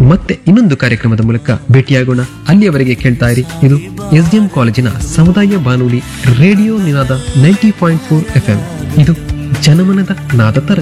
ಮತ್ತೆ ಇನ್ನೊಂದು ಕಾರ್ಯಕ್ರಮದ ಮೂಲಕ ಭೇಟಿಯಾಗೋಣ. ಅಲ್ಲಿಯವರೆಗೆ ಕೇಳ್ತಾ ಇರಿ. ಇದು SDM ಕಾಲೇಜಿನ ಸಮುದಾಯ ಬಾನುಲಿ ರೇಡಿಯೋ ನಿನಾದ 90.4 FM. ಇದು ಜನಮನದ ನಾದ ತರಂಗ.